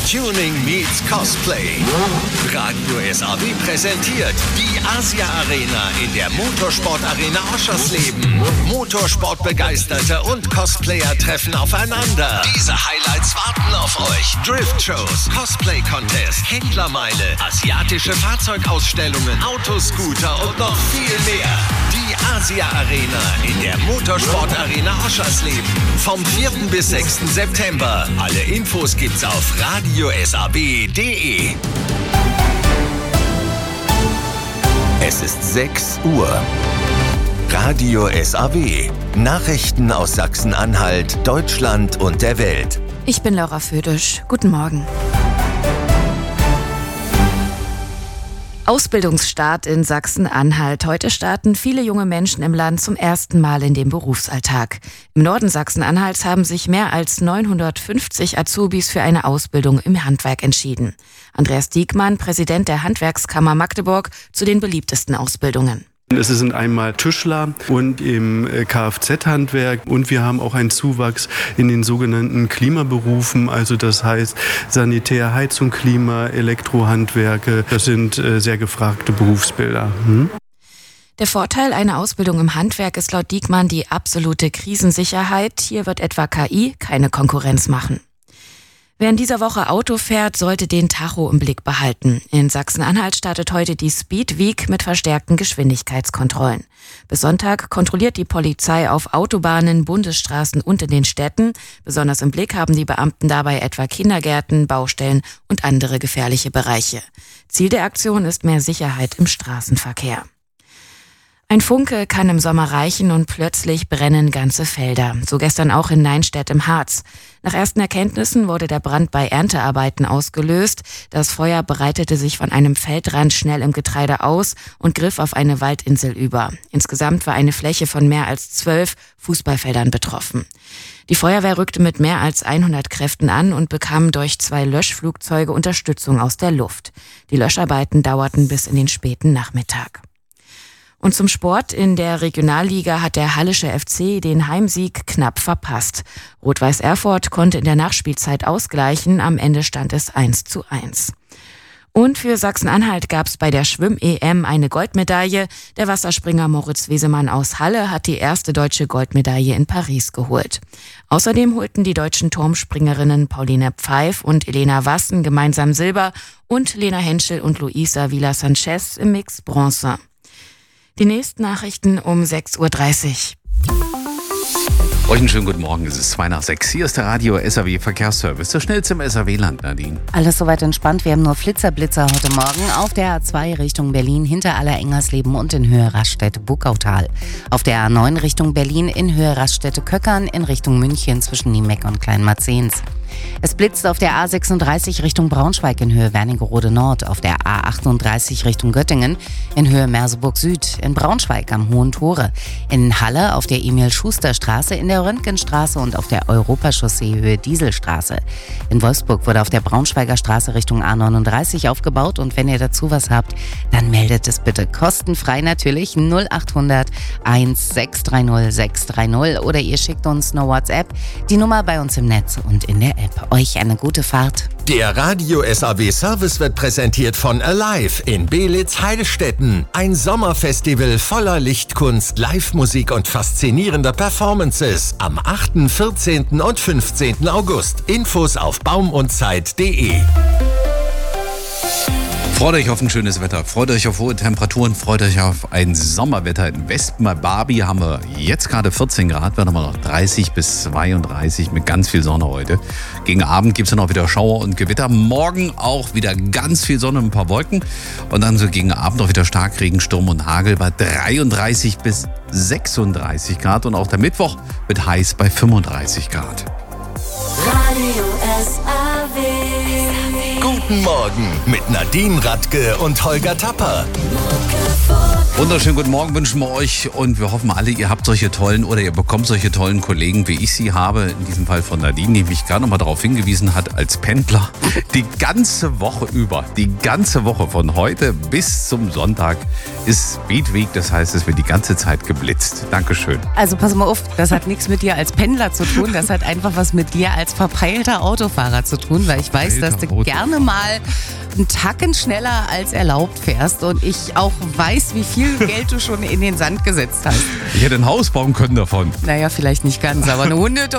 Tuning meets Cosplay. Radio SAW präsentiert die Asia Arena in der Motorsport-Arena Oschersleben. Motorsportbegeisterte und Cosplayer treffen aufeinander. Diese Highlights warten auf euch. Drift-Shows, Cosplay-Contest, Händlermeile, asiatische Fahrzeugausstellungen, Autoscooter und noch viel mehr. Die Asia Arena in der Motorsport-Arena Oschersleben. Vom 4. bis 6. September. Alle Infos gibt's auf radiosab.de. Es ist 6 Uhr. Radio SAW. Nachrichten aus Sachsen-Anhalt, Deutschland und der Welt. Ich bin Laura Födisch. Guten Morgen. Ausbildungsstart in Sachsen-Anhalt. Heute starten viele junge Menschen im Land zum ersten Mal in den Berufsalltag. Im Norden Sachsen-Anhalts haben sich mehr als 950 Azubis für eine Ausbildung im Handwerk entschieden. Andreas Diekmann, Präsident der Handwerkskammer Magdeburg, zu den beliebtesten Ausbildungen. Es sind einmal Tischler und im Kfz-Handwerk und wir haben auch einen Zuwachs in den sogenannten Klimaberufen, also das heißt Sanitär, Heizung, Klima, Elektrohandwerke. Das sind sehr gefragte Berufsbilder. Der Vorteil einer Ausbildung im Handwerk ist laut Diekmann die absolute Krisensicherheit. Hier wird etwa KI keine Konkurrenz machen. Wer in dieser Woche Auto fährt, sollte den Tacho im Blick behalten. In Sachsen-Anhalt startet heute die Speed Week mit verstärkten Geschwindigkeitskontrollen. Bis Sonntag kontrolliert die Polizei auf Autobahnen, Bundesstraßen und in den Städten. Besonders im Blick haben die Beamten dabei etwa Kindergärten, Baustellen und andere gefährliche Bereiche. Ziel der Aktion ist mehr Sicherheit im Straßenverkehr. Ein Funke kann im Sommer reichen und plötzlich brennen ganze Felder. So gestern auch in Neinstedt im Harz. Nach ersten Erkenntnissen wurde der Brand bei Erntearbeiten ausgelöst. Das Feuer breitete sich von einem Feldrand schnell im Getreide aus und griff auf eine Waldinsel über. Insgesamt war eine Fläche von mehr als 12 Fußballfeldern betroffen. Die Feuerwehr rückte mit mehr als 100 Kräften an und bekam durch 2 Löschflugzeuge Unterstützung aus der Luft. Die Löscharbeiten dauerten bis in den späten Nachmittag. Und zum Sport: in der Regionalliga hat der Hallische FC den Heimsieg knapp verpasst. Rot-Weiß Erfurt konnte in der Nachspielzeit ausgleichen, am Ende stand es 1:1. Und für Sachsen-Anhalt gab es bei der Schwimm-EM eine Goldmedaille. Der Wasserspringer Moritz Wesemann aus Halle hat die erste deutsche Goldmedaille in Paris geholt. Außerdem holten die deutschen Turmspringerinnen Pauline Pfeif und Elena Wassen gemeinsam Silber und Lena Henschel und Luisa Villa-Sanchez im Mix Bronze. Die nächsten Nachrichten um 6:30 Uhr. Euch einen schönen guten Morgen, es ist 5:02. Hier ist der Radio SAW Verkehrsservice, der schnellste im SAW-Land, Nadine. Alles soweit entspannt, wir haben nur Flitzer-Blitzer heute Morgen auf der A2 Richtung Berlin, hinter Aller-Engersleben und in Höhe Raststätte-Buckautal. Auf der A9 Richtung Berlin, in Höhe Raststätte-Köckern, in Richtung München zwischen Niemeck und Kleinmarzens. Es blitzt auf der A36 Richtung Braunschweig in Höhe Wernigerode Nord, auf der A38 Richtung Göttingen in Höhe Merseburg Süd, in Braunschweig am Hohen Tore, in Halle auf der Emil-Schuster-Straße, in der Röntgenstraße und auf der Europachaussee Höhe Dieselstraße. In Wolfsburg wurde auf der Braunschweiger Straße Richtung A39 aufgebaut und wenn ihr dazu was habt, dann meldet es bitte kostenfrei natürlich 0800 1630 630 oder ihr schickt uns eine WhatsApp, die Nummer bei uns im Netz und in der App. Euch eine gute Fahrt. Der Radio SAW Service wird präsentiert von Alive in Beelitz-Heilstätten. Ein Sommerfestival voller Lichtkunst, Live-Musik und faszinierender Performances. Am 8., 14. und 15. August. Infos auf baumundzeit.de. Freut euch auf ein schönes Wetter, freut euch auf hohe Temperaturen, freut euch auf ein Sommerwetter. In Westen bei Barbie haben wir jetzt gerade 14 Grad, werden wir noch 30 bis 32 mit ganz viel Sonne heute. Gegen Abend gibt es dann auch wieder Schauer und Gewitter. Morgen auch wieder ganz viel Sonne und ein paar Wolken. Und dann so gegen Abend auch wieder Starkregen, Sturm und Hagel bei 33 bis 36 Grad. Und auch der Mittwoch wird heiß bei 35 Grad. Radio SAW. Guten Morgen mit Nadine Radke und Holger Tapper. Wunderschönen guten Morgen wünschen wir euch und wir hoffen alle, ihr habt solche tollen oder ihr bekommt solche tollen Kollegen, wie ich sie habe. In diesem Fall von Nadine, die mich gerade noch mal darauf hingewiesen hat, als Pendler die ganze Woche über, die ganze Woche von heute bis zum Sonntag ist Speed Week. Das heißt, es wird die ganze Zeit geblitzt. Dankeschön. Also pass mal auf, das hat nichts mit dir als Pendler zu tun. Das hat einfach was mit dir als verpeilter Autofahrer zu tun, weil ich weiß, dass du gerne mal einen Tacken schneller als erlaubt fährst und ich auch weiß, wie viel Geld du schon in den Sand gesetzt hast. Ich hätte ein Haus bauen können davon. Naja, vielleicht nicht ganz, aber eine